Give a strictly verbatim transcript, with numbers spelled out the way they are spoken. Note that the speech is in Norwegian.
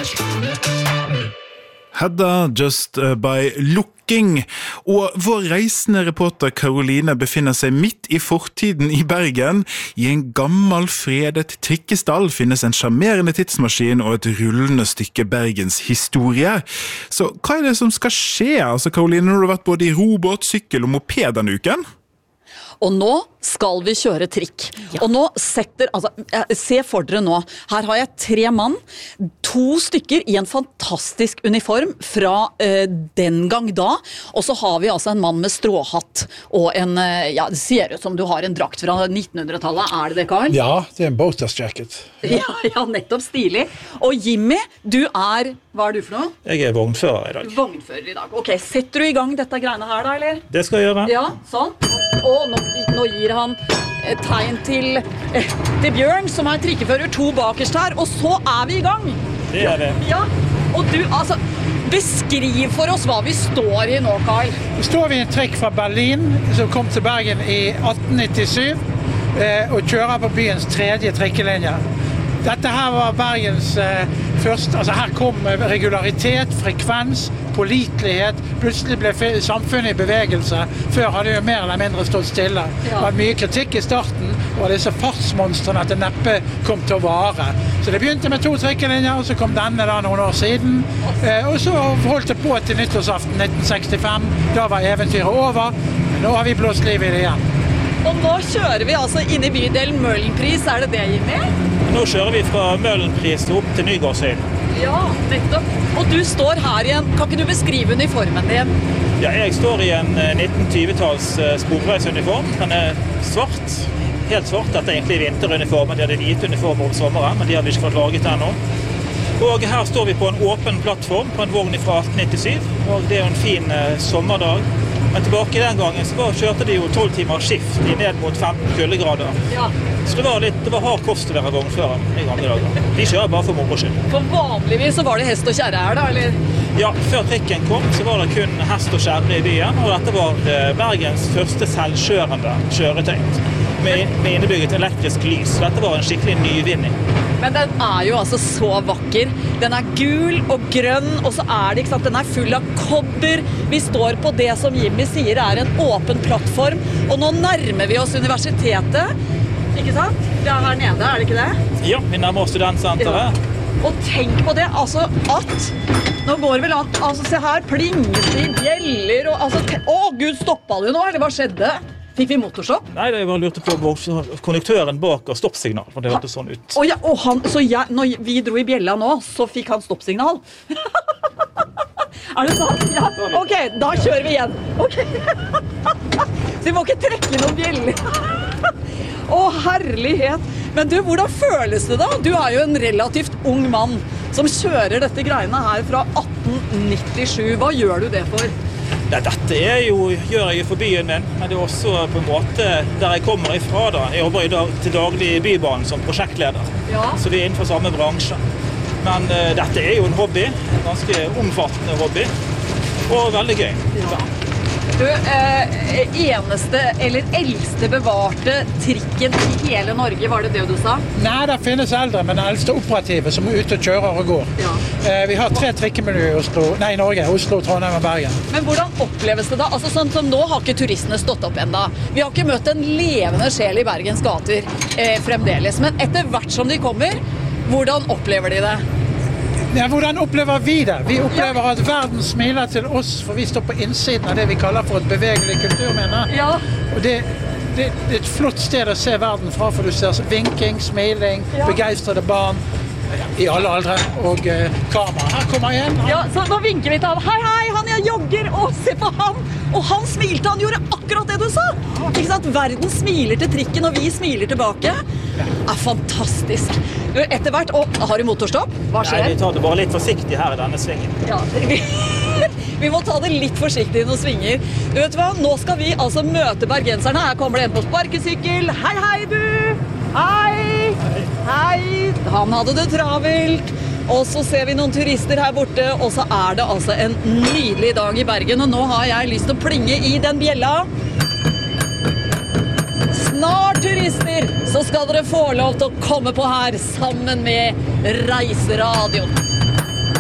Hedda Just by Looking, og vår reisende reporter Karoline befinner seg midt i fortiden i Bergen. I en gammel fredet trikkestall finnes en charmerende tidsmaskin og et rullende stykke Bergens historie. Så hva er det som skal skje? Altså, Karoline, når du har vært både i robåt, sykkel og moped denne uken? Og nå skal vi kjøre trikk. Ja. Og nå setter, altså, se for dere nå, her har jeg tre mann, to stykker i en fantastisk uniform fra uh, den gang da, og så har vi altså en mann med stråhatt, og en, uh, ja, det ser ut som du har en drakt fra nittenhundretallet, er det det, Karl? Ja, det er en boaters jacket. Ja, ja, nettopp stilig. Og Jimmy, du er, hva er du for noe? Jeg er vognfører i dag. Vognfører i dag. Ok, setter du i gang dette greiene her da, eller? Det skal jeg gjøre. Ja, sånn. Og nå, nå gir han et tegn til, eh, til Bjørn, som er trikkefører, to bakerst her, og så er vi i gang. Det er det. Ja, og du, altså, beskriv for oss hva vi står i nå, Karl. Vi står ved en trikk fra Berlin, som kom til Bergen i atten nittisju, eh, og kjører på byens tredje trikkelinje. Dette her var Bergens eh, første, altså her kom regularitet, frekvens, pålitelighet, plutselig ble samfunnet i bevegelse. Før hadde jo mer eller mindre stått stille. Ja. Det var mye kritikk i starten, og disse fartsmonstrene at det neppe kom til å vare. Så det begynte med to trikkelinjer, og så kom denne da noen år siden. Eh, og så holdt det på til nyttårsaften nitten sekstifem, da var eventyret over. Nå har vi blåst liv i det igjen. Og nå kjører vi altså inn i bydelen Møhlenpris, er det det, Jimmy? Nå kjører vi fra Møhlenpris opp til Nygårdshøyen. Ja, nettopp. Og du står her igjen. Kan ikke du beskrive uniformen din? Ja, jeg står i en nitten tjue-talls sporveisuniform. Den er svart, helt svart. Dette er egentlig vinteruniformen. De hadde hvite uniformer over sommeren, men de har vi ikke fått laget ennå. Og her står vi på en åpen plattform på en vogn fra atten nittisju, og det er jo en fin eh, sommerdag. Men tilbake den gangen så var, kjørte de jo tolv timer skift i ned mot femten kuldegrader. Ja. Så det var, litt, det var hard kost å være vognfører i gamle dager. De kjører bare for moro skyld. For vanligvis så var det hest og kjerre her da, eller? Ja, før trikken kom så var det kun hest og kjerre i byen, og dette var eh, Bergens første selvkjørende kjøretøy med, med innebygget elektrisk lys. Dette var en skikkelig nyvinning. Men den er jo altså så vakker. Den er gul og grønn, og så er det, ikke sant, den er full av kobber. Vi står på det som Jimmy sier er en åpen plattform, og nå nærmer vi oss universitetet, ikke sant? Det er her nede, er det ikke det? Ja, vi nærmer oss studentsenteret. Ja. Og tenk på det, altså at, nå går vel an, altså se her, plinges i bjeller, og altså, å Gud, stoppet du nå, eller hva skjedde? Fikk vi motorstopp? Nei, jeg bare lurte på konduktøren bak og stoppsignal, for det hørtes sånn ut. Å ja, og han, så jeg, når vi dro i bjella nå, så fikk han stoppsignal. Er det sant? Ja, ok, da kjører vi igjen. Ok. Så vi må ikke trekke noen bjeller. Å, herlighet. Men du, hvordan føles det da? Du er jo en relativt ung mann som kjører dette greiene her fra atten nittisju. Hva gjør du det for? Ja, dette er jo, gjør jeg for byen min, men det er også på en måte der jeg kommer ifra da. Jeg jobber i dag, til daglig i Bybanen som prosjektleder, ja. Så vi er innenfor samme bransje. Men uh, dette er jo en hobby, en ganske omfattende hobby, og veldig gøy. Ja. Du, eh, eneste eller eldste bevarte trikken i hele Norge, var det det du sa? Nei, det finnes eldre, men den eldste operative som er ute og kjører og går. Ja. Eh, vi har tre trikkemiljø i Oslo, nei, i Norge, Oslo, Trondheim og Bergen. Men hvordan oppleves det da? Altså sånn som nå har ikke turistene stått opp enda. Vi har ikke møtt en levende sjel i Bergens gater eh, fremdeles, men etter hvert som de kommer, hvordan opplever de det? Ja, hvordan opplever vi det? Vi opplever at verden smiler til oss, for vi står på innsiden av det vi kaller for et bevegelig kulturminne. Ja. Og det, det, det er et flott sted å se verden fra, for du ser vinking, smiling, ja. Begeistrede barn i alle aldre, og uh, kamera. Her kommer jeg igjen. Ja, så nå vinker vi til han. Hei, hei, han er jogger, og se på han! Og han smilte, han gjorde akkurat det du sa! Ikke sant? Verden smiler til trikken, og vi smiler tilbake. Det er fantastisk. Etter hvert, og har du motorstopp? Hva skjer? Nei, vi tar det bare litt forsiktig her i denne svingen. Ja, vi, vi må ta det litt forsiktig i noen svinger. Du vet hva, nå skal vi altså møte bergenserne. Her kommer det en på sparkesykkel. Hei, hei du! Hei! Hei! Hei! Han hadde det travelt. Og så ser vi noen turister her borte, og så er det altså en nydelig dag i Bergen, og nå har jeg lyst til å plinge i den bjella. Snart, turister, så skal dere få lov til å komme på her sammen med Reiseradio.